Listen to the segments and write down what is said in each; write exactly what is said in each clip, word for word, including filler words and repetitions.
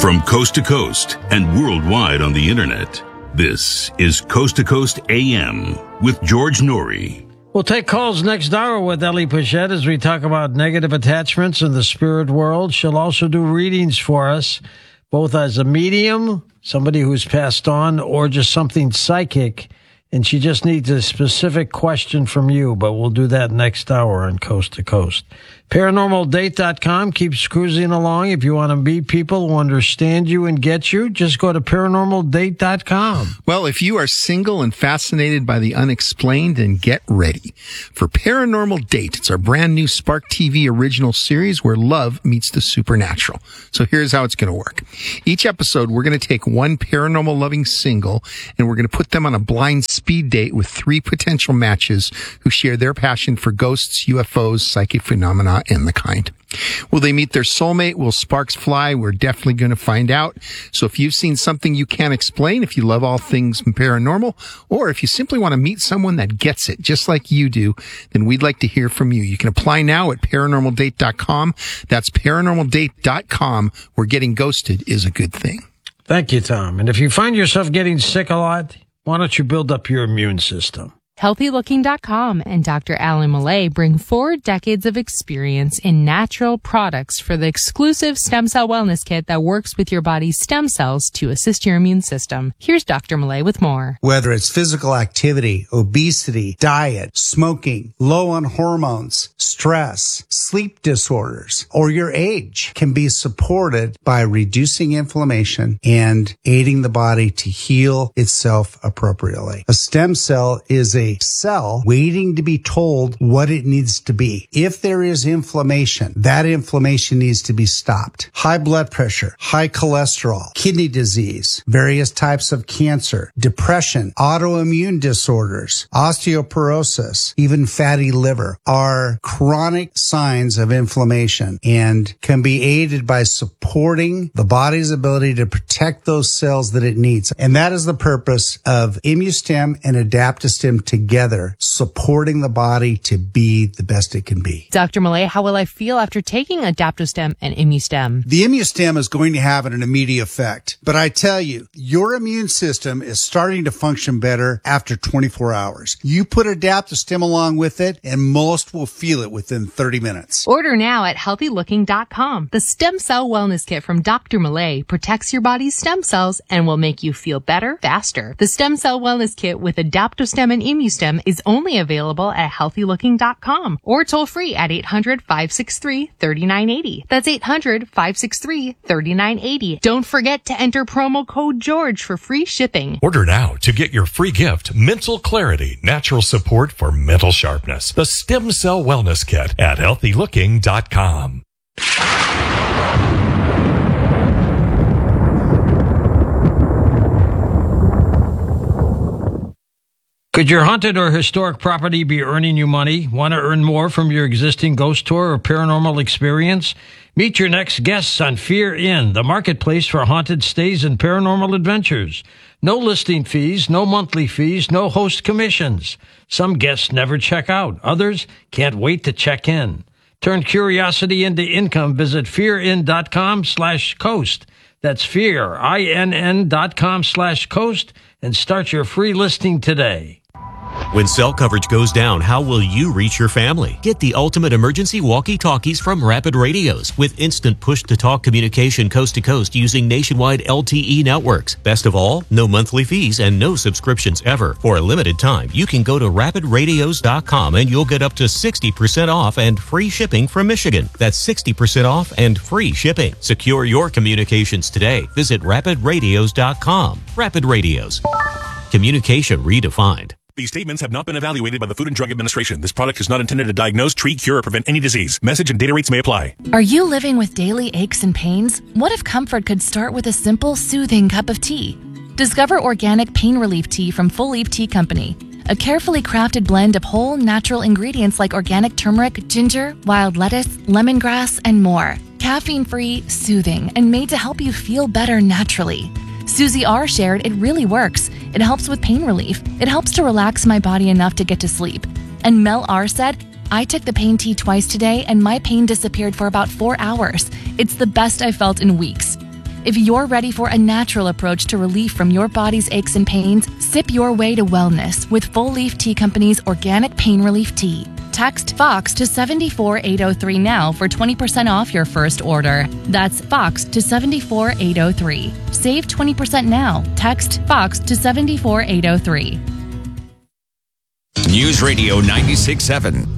From coast to coast and worldwide on the internet, this is Coast to Coast A M with George Noory. We'll take calls next hour with Ellie Pichette as we talk about negative attachments in the spirit world. She'll also do readings for us, both as a medium, somebody who's passed on, or just something psychic. And she just needs a specific question from you, but we'll do that next hour on Coast to Coast. Paranormal Date dot com keeps cruising along. If you want to meet people who understand you and get you, just go to Paranormal Date dot com. Well, if you are single and fascinated by the unexplained, then get ready for Paranormal Date. It's our brand new Spark T V original series where love meets the supernatural. So here's how it's going to work. Each episode, we're going to take one paranormal loving single and we're going to put them on a blind speed date with three potential matches who share their passion for ghosts, U F Os, psychic phenomena, and the kind. Will they meet their soulmate? Will sparks fly? We're definitely going to find out. So if you've seen something you can't explain, if you love all things paranormal, or if you simply want to meet someone that gets it just like you do, then we'd like to hear from you. You can apply now at Paranormal Date dot com. That's Paranormal Date dot com, where getting ghosted is a good thing. Thank you, Tom. And if you find yourself getting sick a lot, why don't you build up your immune system? Healthy Looking dot com and Doctor Alan Millay bring four decades of experience in natural products for the exclusive stem cell wellness kit that works with your body's stem cells to assist your immune system. Here's Doctor Millay with more. Whether it's physical activity, obesity, diet, smoking, low on hormones, stress, sleep disorders, or your age can be supported by reducing inflammation and aiding the body to heal itself appropriately. A stem cell is a cell waiting to be told what it needs to be. If there is inflammation, that inflammation needs to be stopped. High blood pressure, high cholesterol, kidney disease, various types of cancer, depression, autoimmune disorders, osteoporosis, even fatty liver are chronic signs of inflammation and can be aided by supporting the body's ability to protect those cells that it needs. And that is the purpose of ImmuStem and Adaptostem together, supporting the body to be the best it can be. Doctor Millay, how will I feel after taking Adaptostem and ImmuStem? The ImmuStem is going to have an immediate effect, but I tell you, your immune system is starting to function better after twenty-four hours. You put Adaptostem along with it, and most will feel it within thirty minutes. Order now at Healthy Looking dot com. The Stem Cell Wellness Kit from Doctor Millay protects your body's stem cells and will make you feel better faster. The Stem Cell Wellness Kit with Adaptostem and ImmuStem is only available at Healthy Looking dot com or toll free at eight hundred, five six three, three nine eight zero. That's eight hundred, five six three, three nine eight zero. Don't forget to enter promo code George for free shipping. Order now to get your free gift, Mental Clarity, Natural Support for Mental Sharpness. The Stem Cell Wellness Kit at Healthy Looking dot com. Could your haunted or historic property be earning you money? Want to earn more from your existing ghost tour or paranormal experience? Meet your next guests on Fear Inn, the marketplace for haunted stays and paranormal adventures. No listing fees, no monthly fees, no host commissions. Some guests never check out. Others can't wait to check in. Turn curiosity into income. Visit fearin.com slash coast. That's fear, I N N dot com slash coast, and start your free listing today. When cell coverage goes down, how will you reach your family? Get the ultimate emergency walkie-talkies from Rapid Radios with instant push-to-talk communication coast to coast using nationwide L T E networks. Best of all, no monthly fees and no subscriptions ever. For a limited time, you can go to rapid radios dot com and you'll get up to sixty percent off and free shipping from Michigan. That's sixty percent off and free shipping. Secure your communications today. Visit rapid radios dot com. Rapid Radios. Communication redefined. These statements have not been evaluated by the Food and Drug Administration. This product is not intended to diagnose, treat, cure, or prevent any disease. Message and data rates may apply. Are you living with daily aches and pains? What if comfort could start with a simple, soothing cup of tea? Discover organic pain relief tea from Full Leaf Tea Company. A carefully crafted blend of whole, natural ingredients like organic turmeric, ginger, wild lettuce, lemongrass, and more. Caffeine-free, soothing, and made to help you feel better naturally. Susie R. shared it really works. It helps with pain relief. It helps to relax my body enough to get to sleep. And Mel R. said, I took the pain tea twice today and my pain disappeared for about four hours. It's the best I felt in weeks. If you're ready for a natural approach to relief from your body's aches and pains, sip your way to wellness with Full Leaf Tea Company's Organic Pain Relief Tea. Text FOX to seven four eight zero three now for twenty percent off your first order. That's FOX to seven four eight zero three. Save twenty percent now. Text FOX to seven four eight zero three. News Radio ninety-six point seven.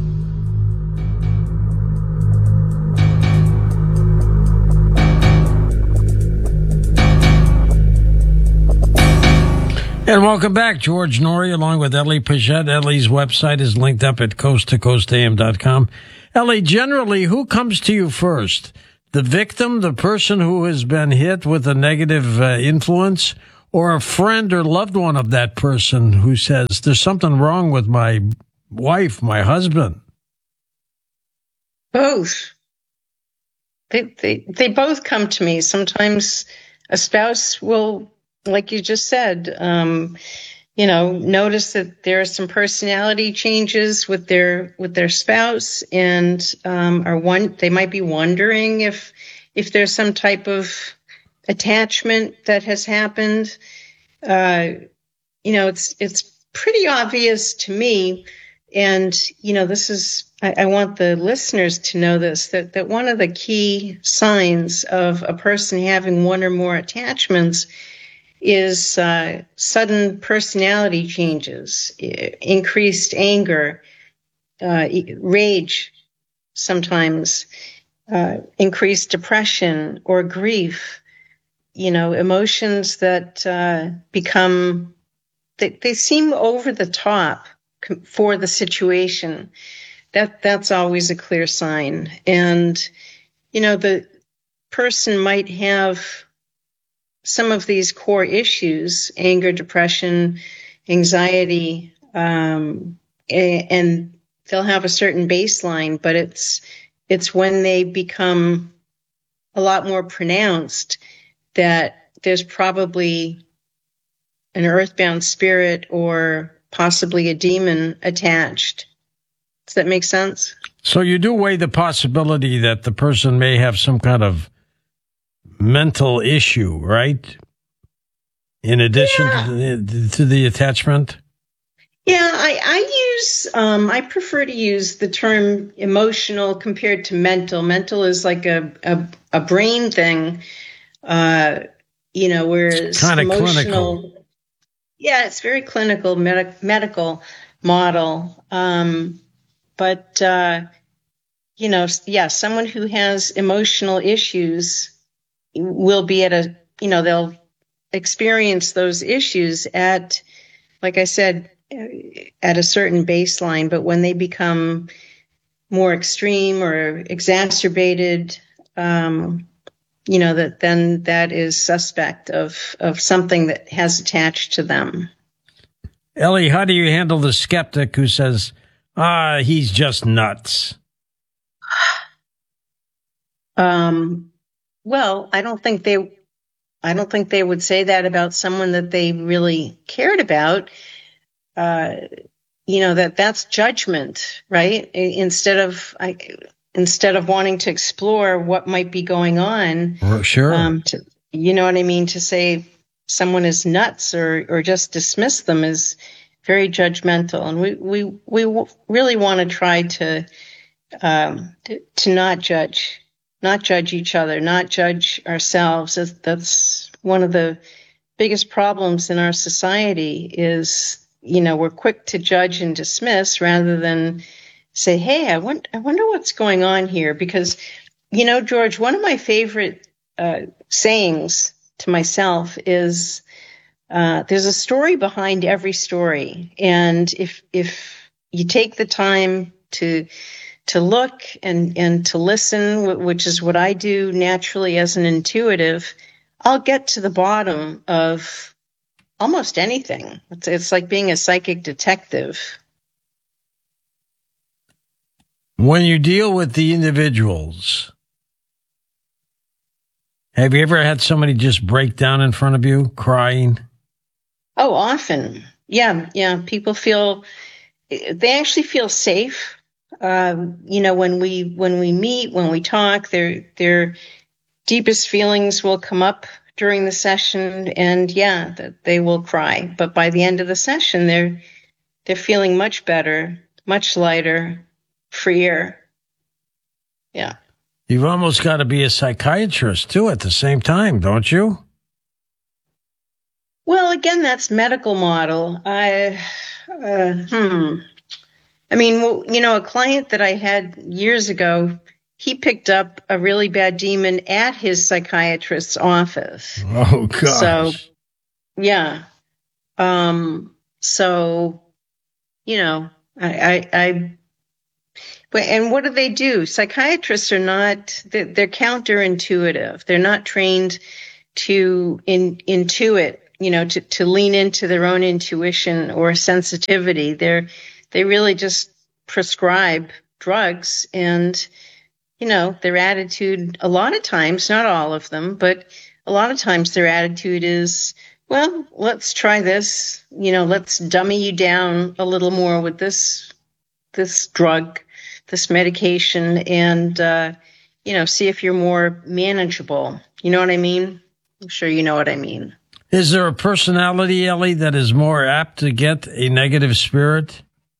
And welcome back. George Noory along with Ellie Pichette. Ellie's website is linked up at coast to coast a m dot com. Ellie, generally, who comes to you first? The victim, the person who has been hit with a negative uh, influence, or a friend or loved one of that person who says, there's something wrong with my wife, my husband? Both. They, they, they both come to me. Sometimes a spouse will, like you just said, um, you know, notice that there are some personality changes with their with their spouse, and um, are one they might be wondering if if there's some type of attachment that has happened. Uh, you know, it's it's pretty obvious to me, and you know, this is I, I want the listeners to know this that that one of the key signs of a person having one or more attachments is uh, sudden personality changes, increased anger, uh, rage, sometimes uh, increased depression or grief, you know, emotions that uh, become, they, they seem over the top for the situation. That that's always a clear sign. And, you know, the person might have some of these core issues, anger, depression, anxiety, um, and they'll have a certain baseline, but it's it's when they become a lot more pronounced that there's probably an earthbound spirit or possibly a demon attached. Does that make sense? So you do weigh the possibility that the person may have some kind of mental issue, right? In addition yeah. to, the, to the attachment? Yeah, I, I use, um, I prefer to use the term emotional compared to mental. Mental is like a, a, a brain thing, uh, you know, whereas kind of emotional, clinical. Yeah, it's very clinical, med- medical model. Um, but, uh, you know, yeah, someone who has emotional issues will be at a, you know, they'll experience those issues at, like I said, at a certain baseline. But when they become more extreme or exacerbated, um, you know, that then that is suspect of, of something that has attached to them. Ellie, how do you handle the skeptic who says, ah, he's just nuts? Um, Well, I don't think they, I don't think they would say that about someone that they really cared about. Uh, you know, that that's judgment, right? Instead of, I, instead of wanting to explore what might be going on. Well, sure. Um, to, you know what I mean? To say someone is nuts or, or just dismiss them is very judgmental. And we, we, we really want to try to, um, to, to not judge. Not judge each other, not judge ourselves. That's one of the biggest problems in our society is, you know, we're quick to judge and dismiss rather than say, hey, I, want, I wonder what's going on here. Because, you know, George, one of my favorite uh, sayings to myself is uh, there's a story behind every story. And if if you take the time to to look and, and to listen, which is what I do naturally as an intuitive, I'll get to the bottom of almost anything. It's, it's like being a psychic detective. When you deal with the individuals, have you ever had somebody just break down in front of you, crying? Oh, often. Yeah, yeah. People feel, they actually feel safe. Um, you know, when we when we meet, when we talk, they're they're deepest feelings will come up during the session, and yeah, that they will cry. But by the end of the session, they're they're feeling much better, much lighter, freer. Yeah. You've almost got to be a psychiatrist too at the same time, don't you? Well, again, that's medical model. I, uh, hmm. I mean, well, you know, a client that I had years ago, he picked up a really bad demon at his psychiatrist's office. Oh, gosh. So, yeah. Um, so, you know, I, I, I, and what do they do? Psychiatrists are not, they're, they're counterintuitive. They're not trained to in, intuit, you know, to, to lean into their own intuition or sensitivity. They're, they really just prescribe drugs, and, you know, their attitude, a lot of times, not all of them, but a lot of times their attitude is, well, let's try this, you know, let's dummy you down a little more with this, this drug, this medication, and, uh, you know, see if you're more manageable. You know what I mean? I'm sure you know what I mean. Is there a personality, Ellie, that is more apt to get a negative spirit?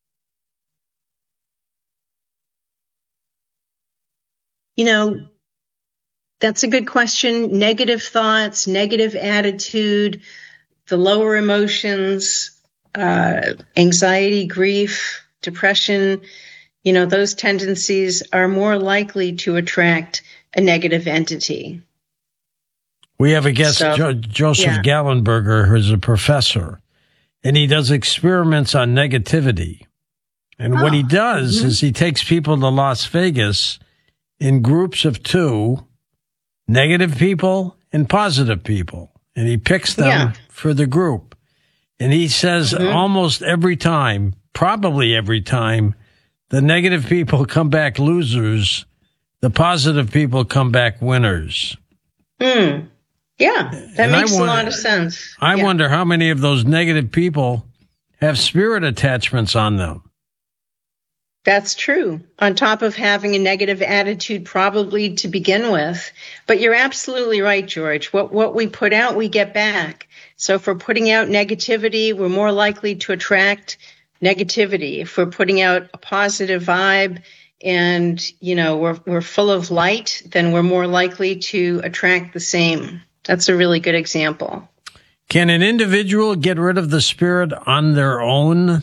You know, that's a good question. Negative thoughts, negative attitude, the lower emotions, uh, anxiety, grief, depression, you know, those tendencies are more likely to attract a negative entity. We have a guest, So, jo- Joseph yeah. Gallenberger, who's a professor, and he does experiments on negativity. And what he does mhm. is he takes people to Las Vegas in groups of two, negative people and positive people, and he picks them Yeah. for the group. And he says Mhm. almost every time, probably every time, the negative people come back losers, the positive people come back winners. Hmm. Yeah, that And I makes wonder- a lot of sense. I Yeah. wonder how many of those negative people have spirit attachments on them. That's true. On top of having a negative attitude probably to begin with. But you're absolutely right, George. What what we put out, we get back. So if we're putting out negativity, we're more likely to attract negativity. If we're putting out a positive vibe and, you know, we're we're full of light, then we're more likely to attract the same. That's a really good example. Can an individual get rid of the spirit on their own?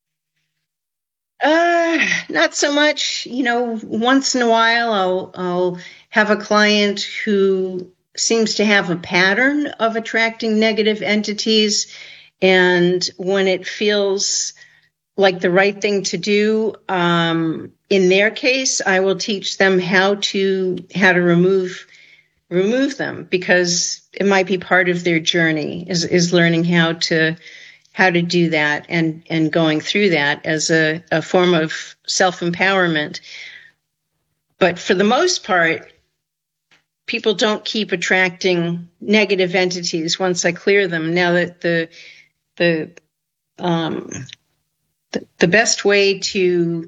Uh, not so much. You know, once in a while, I'll I'll have a client who seems to have a pattern of attracting negative entities, and when it feels like the right thing to do, um, in their case, I will teach them how to how to remove remove them, because it might be part of their journey is is learning how to. how to do that and, and going through that as a, a form of self-empowerment. But for the most part, people don't keep attracting negative entities once I clear them. Now that the, the, um, the, the best way to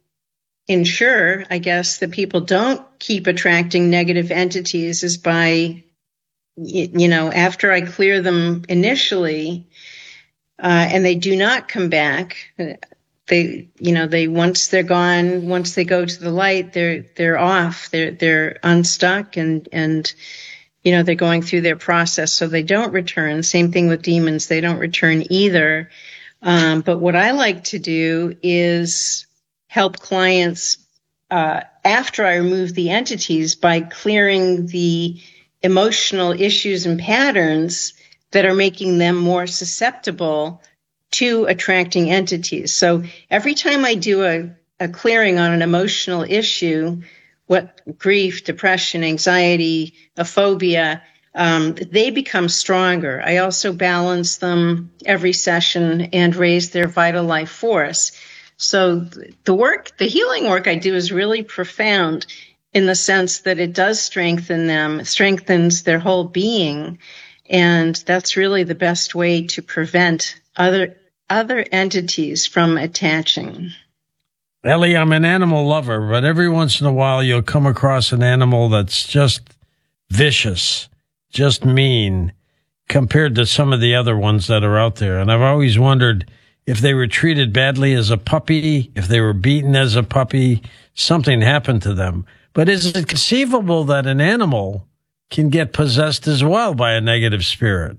ensure, I guess, that people don't keep attracting negative entities is by, you know, after I clear them initially, Uh, and they do not come back. They, you know, they once they're gone, once they go to the light, they're they're off. They're they're unstuck, and and you know they're going through their process, so they don't return. Same thing with demons; they don't return either. Um, but what I like to do is help clients uh, after I remove the entities by clearing the emotional issues and patterns that are making them more susceptible to attracting entities. So every time I do a, a clearing on an emotional issue, what grief, depression, anxiety, a phobia, um, they become stronger. I also balance them every session and raise their vital life force. So the work, the healing work I do is really profound in the sense that it does strengthen them, strengthens their whole being. And that's really the best way to prevent other other entities from attaching. Ellie, I'm an animal lover, but every once in a while you'll come across an animal that's just vicious, just mean, compared to some of the other ones that are out there. And I've always wondered if they were treated badly as a puppy, if they were beaten as a puppy, something happened to them. But is it conceivable that an animal can get possessed as well by a negative spirit?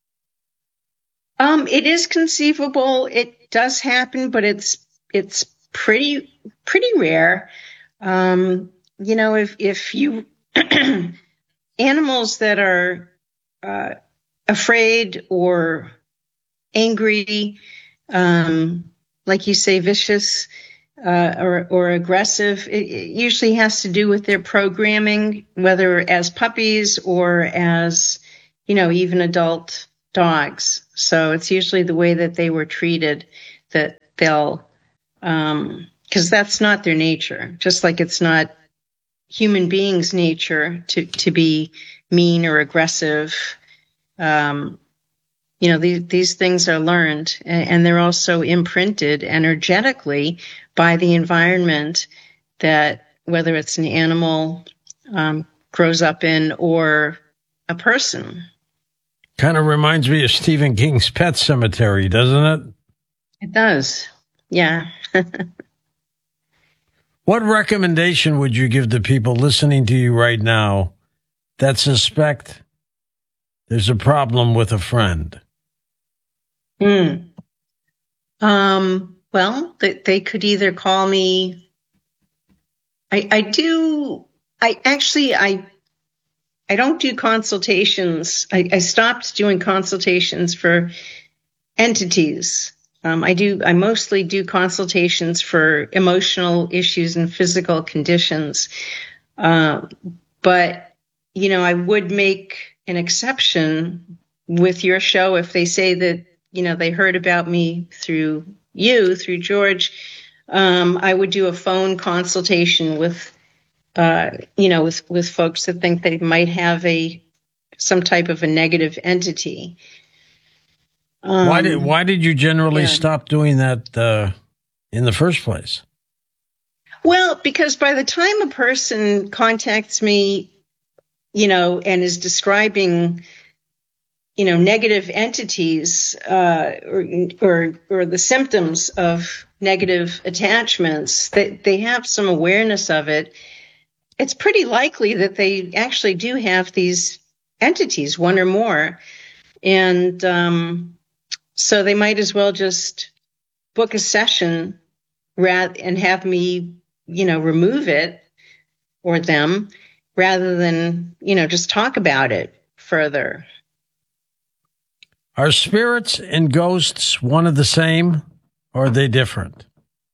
Um, it is conceivable. It does happen, but it's it's pretty pretty rare. Um, you know, if if you animals that are uh, afraid or angry, um, like you say, vicious uh, or or aggressive, it, it usually has to do with their programming, whether as puppies or as, you know, even adult dogs. So it's usually the way that they were treated that they'll, um, because that's not their nature, just like it's not human beings' nature to, to be mean or aggressive. Um, you know, these, these things are learned, and, and they're also imprinted energetically by the environment that, whether it's an animal um, grows up in or a person. Kind of reminds me of Stephen King's Pet Sematary, doesn't it? It does. Yeah. What recommendation would you give to people listening to you right now that suspect there's a problem with a friend? Hmm. Um, well, they, they could either call me. I, I do. I actually, I, I don't do consultations. I, I stopped doing consultations for entities. Um, I do. I mostly do consultations for emotional issues and physical conditions. Uh, but you know, I would make an exception with your show if they say that, you know, they heard about me through you, through George. Um, I would do a phone consultation with, uh, you know, with with folks that think they might have a some type of a negative entity. Um, why did why did you generally yeah. stop doing that uh, in the first place? Well, because by the time a person contacts me, you know, and is describing, you know, negative entities uh, or, or or the symptoms of negative attachments, they they have some awareness of it. It's pretty likely that they actually do have these entities, one or more, and um, so they might as well just book a session rather and have me, you know, remove it or them, rather than, you know, just talk about it further. Are spirits and ghosts one of the same, or are they different?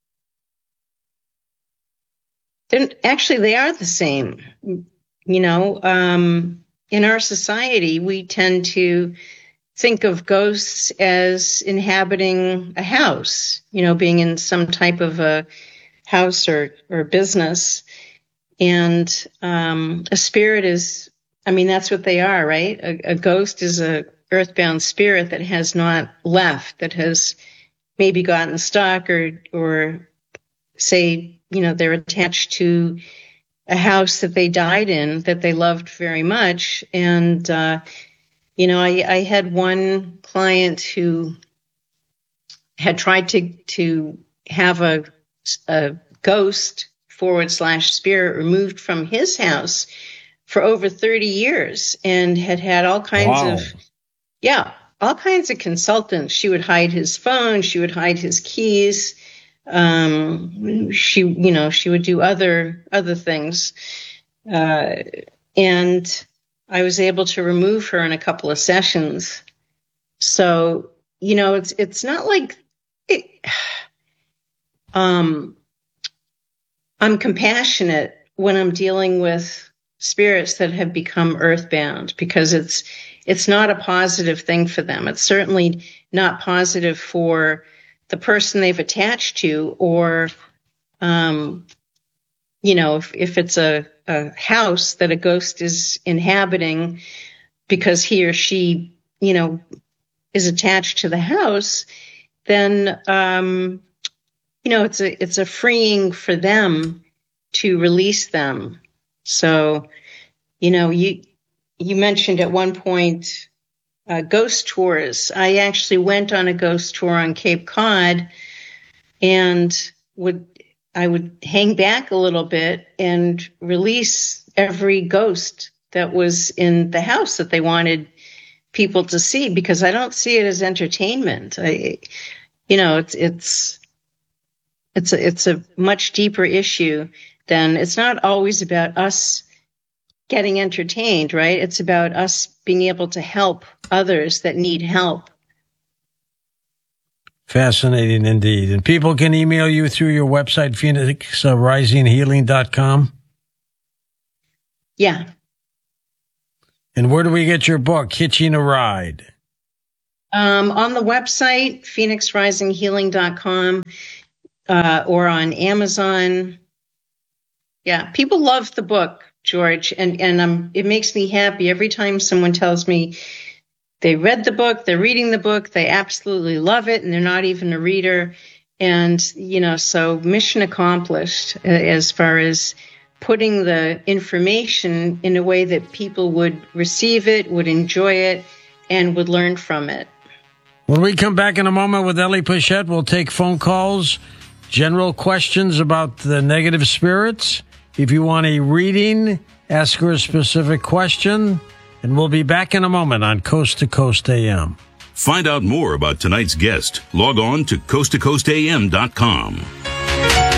They're, actually, they are the same. You know, um, in our society, we tend to think of ghosts as inhabiting a house, you know, being in some type of a house or, or business. And um, a spirit is, I mean, that's what they are, right? A, a ghost is a earthbound spirit that has not left, that has maybe gotten stuck or, or say, you know, they're attached to a house that they died in, that they loved very much. And, uh, you know, I, I had one client who had tried to, to have a, a ghost forward slash spirit removed from his house for over thirty years and had had all kinds wow. of, yeah, all kinds of consultants. She would hide his phone. She would hide his keys. Um, she, you know, she would do other, other things. Uh, and I was able to remove her in a couple of sessions. So, you know, it's, it's not like it, um, I'm compassionate when I'm dealing with spirits that have become earthbound, because it's, it's not a positive thing for them. It's certainly not positive for the person they've attached to, or, um, you know, if, if it's a, a house that a ghost is inhabiting because he or she, you know, is attached to the house, then, um, you know, it's a, it's a freeing for them to release them. So, you know, you, you mentioned at one point uh, ghost tours. I actually went on a ghost tour on Cape Cod, and would I would hang back a little bit and release every ghost that was in the house that they wanted people to see, because I don't see it as entertainment. I, you know, it's it's it's a, it's a much deeper issue than, it's not always about us getting entertained, right? It's about us being able to help others that need help. Fascinating indeed. And people can email you through your website, phoenix rising healing dot com. Yeah. And where do we get your book, Hitching a Ride? Um, on the website, phoenix rising healing dot com, uh, or on Amazon. Yeah, people love the book, George, and, and um, it makes me happy every time someone tells me they read the book, they're reading the book, they absolutely love it, and they're not even a reader. And, you know, so mission accomplished as far as putting the information in a way that people would receive it, would enjoy it, and would learn from it. When we come back in a moment with Ellie Pleshette, we'll take phone calls, general questions about the negative spirits. If you want a reading, ask her a specific question, and we'll be back in a moment on Coast to Coast A M. Find out more about tonight's guest. Log on to coast to coast a m dot com.